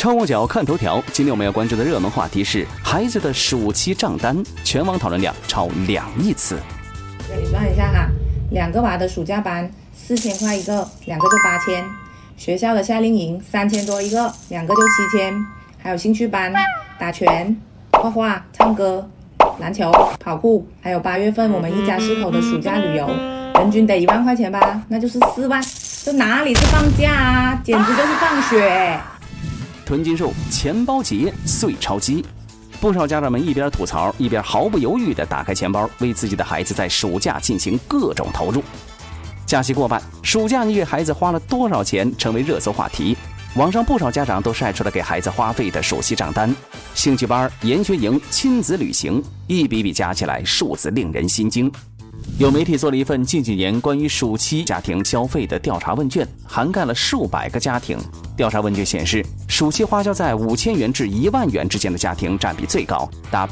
超广角看头条，今天我们要关注的热门话题是孩子的暑期账单，全网讨论量超2亿次。 这里算一下哈，2个娃的暑假班4000块一个，2个就8000；学校的夏令营3000多一个，2个就7000；还有兴趣班，打拳、画画、唱歌、篮球、跑酷，还有8月份我们一家4口的暑假旅游，人均得1万块钱吧，那就是4万。这哪里是放假啊，简直就是放血！ 囤金兽钱包节碎钞机，不少家长们一边吐槽，一边毫不犹豫地打开钱包，为自己的孩子在暑假进行各种投入。假期过半，暑假你给孩子花了多少钱成为热搜话题。网上不少家长都晒出了给孩子花费的暑期账单，兴趣班、研学营、亲子旅行，一笔笔加起来，数字令人心惊。有媒体做了一份近几年关于暑期家庭消费的调查问卷，涵盖了数百个家庭。调查问卷显示，暑期花销在5000元至1万元之间的家庭占比最高，达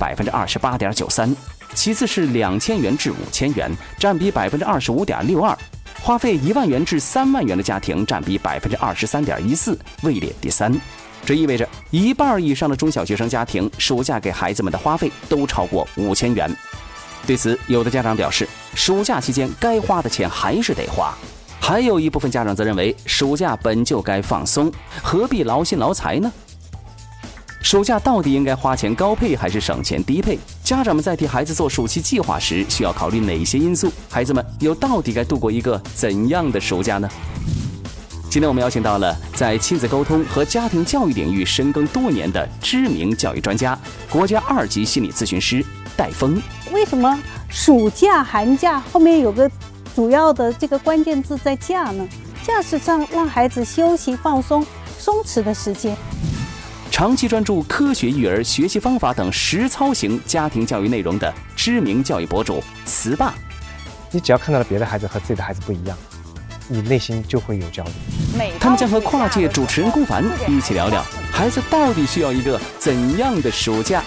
28.93%， 其次是2000元至5000元，占比 25.62%， 花费1万元至3万元的家庭占比 23.14%， 位列第3。这意味着1半以上的中小学生家庭暑假给孩子们的花费都超过5000元。对此，有的家长表示，暑假期间该花的钱还是得花。还有一部分家长则认为，暑假本就该放松，何必劳心劳财呢？暑假到底应该花钱高配还是省钱低配？家长们在替孩子做暑期计划时，需要考虑哪些因素？孩子们又到底该度过一个怎样的暑假呢？今天我们邀请到了在亲子沟通和家庭教育领域深耕多年的知名教育专家、国家2级心理咨询师戴峰。 为什么暑假、寒假后面有个主要的这个关键字在假呢？假是让孩子休息、放松、松弛的时间。 长期专注科学育儿、学习方法等实操型家庭教育内容的知名教育博主词爸。 你只要看到了别的孩子和自己的孩子不一样，你内心就会有焦虑。 他们将和跨界主持人龚凡一起聊聊，孩子到底需要一个怎样的暑假？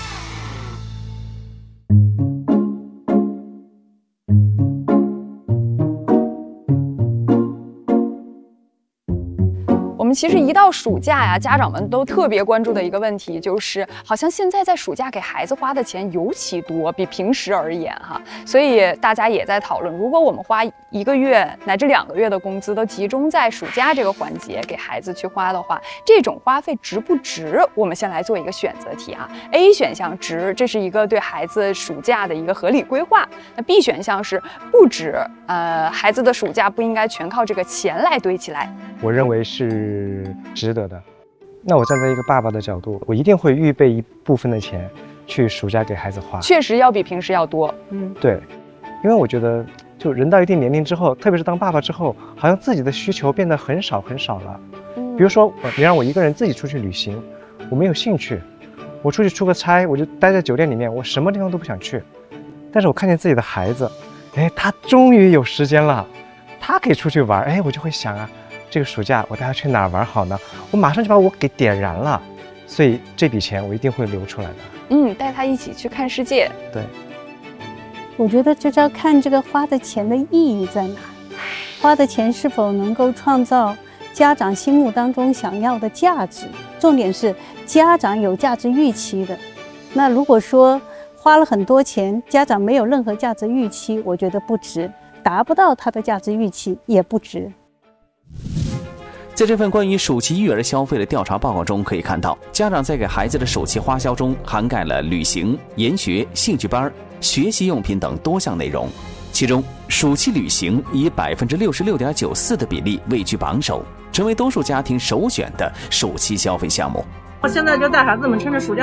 我们其实一到暑假呀，家长们都特别关注的一个问题就是，好像现在在暑假给孩子花的钱尤其多，比平时而言哈，所以大家也在讨论，如果我们花1个月乃至2个月的工资都集中在暑假这个环节给孩子去花的话，这种花费值不值？我们先来做一个选择题啊。A 选项值，这是一个对孩子暑假的一个合理规划。那 B 选项是不值，孩子的暑假不应该全靠这个钱来堆起来。 我认为是值得的。那我站在一个爸爸的角度，我一定会预备一部分的钱去暑假给孩子花， 确实要比平时要多。 对，因为我觉得就人到一定年龄之后，特别是当爸爸之后，好像自己的需求变得很少了。比如说你让我一个人自己出去旅行，我没有兴趣，我出去出个差，我就待在酒店里面，我什么地方都不想去。但是我看见自己的孩子，他终于有时间了，他可以出去玩，我就会想啊，这个暑假我带他去哪儿玩好呢？我马上就把我给点燃了，所以这笔钱我一定会留出来的。 带他一起去看世界。 对， 我觉得就是要看这个花的钱的意义在哪，花的钱是否能够创造家长心目当中想要的价值，重点是家长有价值预期的。那如果说花了很多钱，家长没有任何价值预期，我觉得不值，达不到他的价值预期也不值。 在这份关于暑期育儿消费的调查报告中可以看到，家长在给孩子的暑期花销中涵盖了旅行、研学、兴趣班、学习用品等多项内容。其中，暑期旅行以 66.94% 的比例位居榜首，成为多数家庭首选的暑期消费项目。 我现在就带孩子们趁着暑假